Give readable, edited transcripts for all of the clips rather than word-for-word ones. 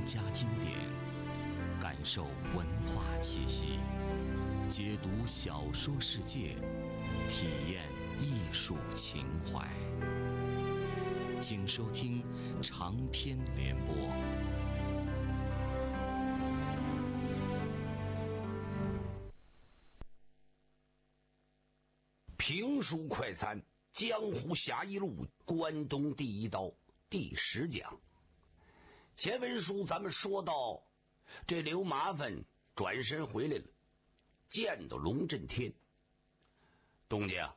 家经典，感受文化气息，解读小说世界，体验艺术情怀。请收听长篇联播。 评书快餐，江湖侠义录，关东第一刀第10讲。前文书咱们说到，这刘麻烦转身回来了，见到龙震天。东家，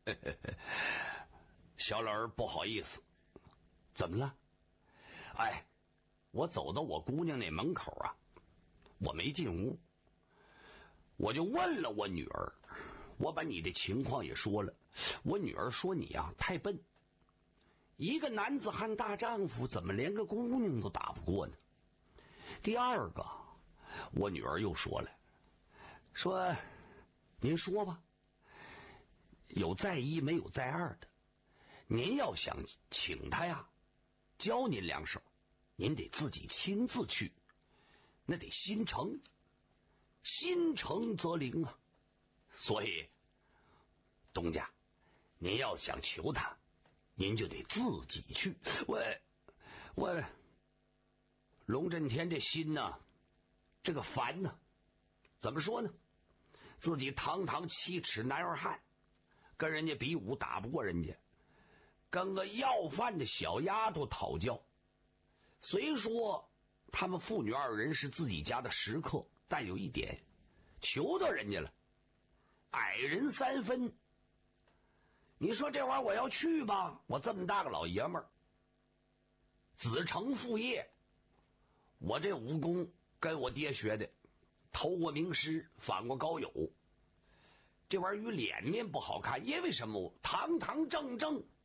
小老儿不好意思。怎么了？哎，我走到我姑娘那门口啊，我没进屋，我就问了我女儿，我把你的情况也说了。我女儿说你啊太笨，一个男子汉大丈夫怎么连个姑娘都打不过呢？第二个，我女儿又说了，说您说吧，有在一没有在二的，您要想请他呀教您两手，您得自己亲自去，那得心诚，心诚则灵啊。所以东家，您要想求他，您就得自己去。我龙震天这心呢，这个烦呢，怎么说呢？自己堂堂7尺男儿汉，跟人家比武打不过人家，跟个要饭的小丫头讨教。虽说他们父女2人是自己家的食客，但有一点，求到人家了，矮人3分。你说这玩意儿我要去吧，我这么大个老爷们儿，子承父业，我这武功跟我爹学的，投过名师，反过高友，这玩意儿与脸面不好看。因为什么？堂堂正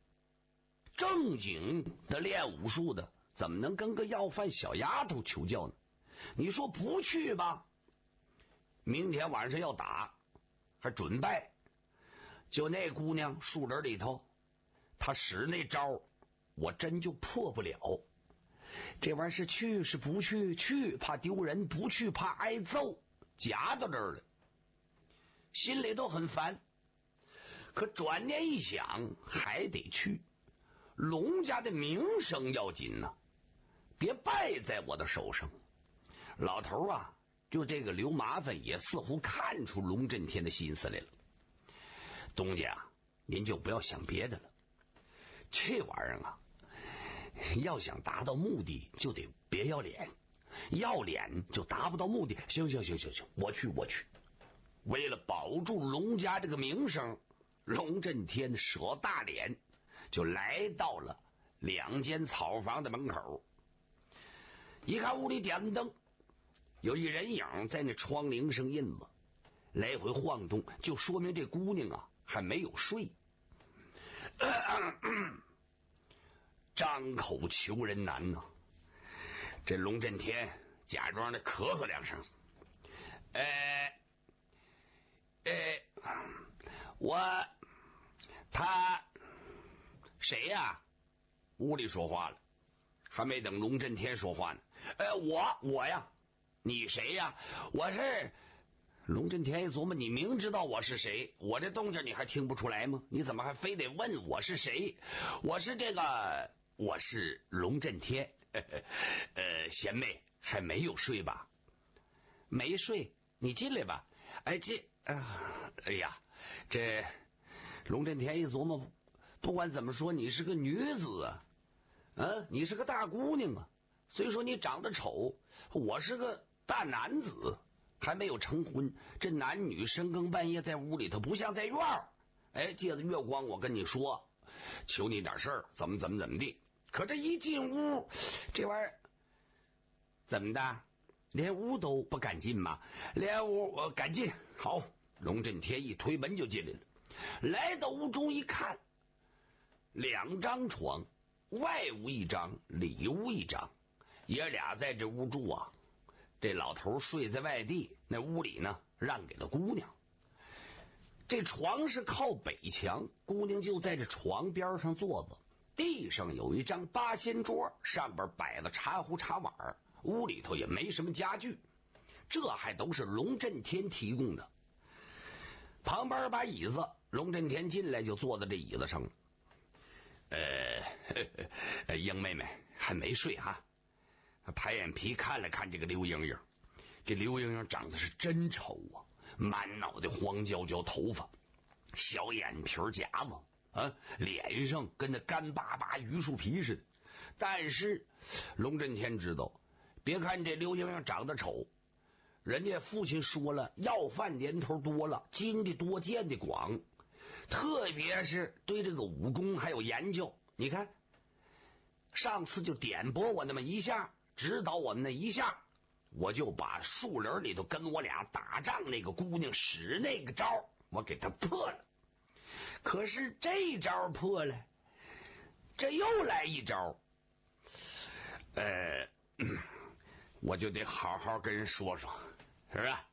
经的练武术的，怎么能跟个要饭小丫头求教呢？你说不去吧，明天晚上要打，还准备。就那姑娘树林里头，她使那招，我真就破不了。这玩意儿是去是不去？去怕丢人，不去怕挨揍，夹到这儿了，心里都很烦。可转念一想，还得去，龙家的名声要紧呢，别败在我的手上。老头啊，就这个刘麻烦也似乎看出龙震天的心思来了。东家，您就不要想别的了，这玩意儿啊，要想达到目的就得别要脸，要脸就达不到目的。行，我去。为了保住龙家这个名声，龙震天舍大脸就来到了2间草房的门口。一看屋里点灯，有一人影在那窗棂上印子，来回晃动，就说明这姑娘啊还没有睡。张口求人难呐，这龙震天假装的咳嗽2声，他谁呀？屋里说话了，还没等龙震天说话呢。我呀，你谁呀？我是龙震天一琢磨，你明知道我是谁，我这动静你还听不出来吗？你怎么还非得问我是谁？我是龙震天。贤妹还没有睡吧？没睡，你进来吧。这龙震天一琢磨，不管怎么说，你是个女子啊，你是个大姑娘啊。虽说你长得丑，我是个大男子，还没有成婚，这男女深更半夜在屋里头，不像在院儿。借着月光，我跟你说，求你点事儿，怎么地。可这一进屋，这玩意儿怎么的？连屋都不敢进吗？连屋我敢进。好，龙震天一推门就进来了。来到屋中一看，2张床，外屋1张，里屋1张，爷俩在这屋住啊。这老头睡在外地，那屋里呢让给了姑娘。这床是靠北墙，姑娘就在这床边上坐着， 地上有一张八仙桌，上边摆了茶壶茶碗，屋里头也没什么家具，这还都是龙震天提供的。旁边把椅子，龙震天进来就坐在这椅子上了。英妹妹还没睡啊？他抬眼皮看了看这个刘莹莹，这刘莹莹长得是真丑啊，满脑袋黄焦焦头发，小眼皮夹子啊，脸上跟那干巴巴榆树皮似的。但是龙震天知道，别看这刘莹莹长得丑，人家父亲说了，要饭年头多了，经的多，见的广，特别是对这个武功还有研究。你看上次就点拨我那么一下，指导我们那一下，我就把树林里头跟我俩打仗那个姑娘使那个招，我给她破了。可是这招破了，这又来一招，我就得好好跟人说说，是吧？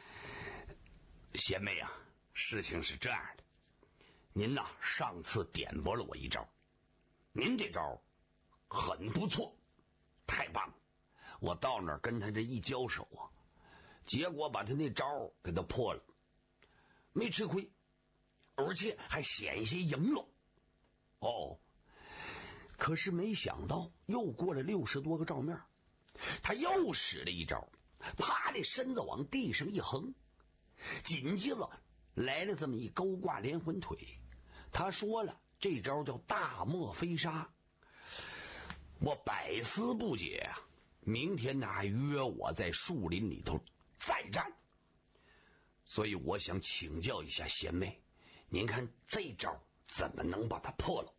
贤妹啊，事情是这样的，您呐上次点拨了我一招，您这招很不错，太棒了！我到那儿跟他这一交手啊，结果把他那招给他破了，没吃亏，而且还险些赢了。哦，可是没想到又过了60多个照面，他又使了一招，啪的身子往地上一横，紧接着来了这么一勾挂连环腿。他说了，这招叫大漠飞沙。我百思不解啊！明天呢还约我在树林里头再战，所以我想请教一下贤妹，您看这招怎么能把它破了？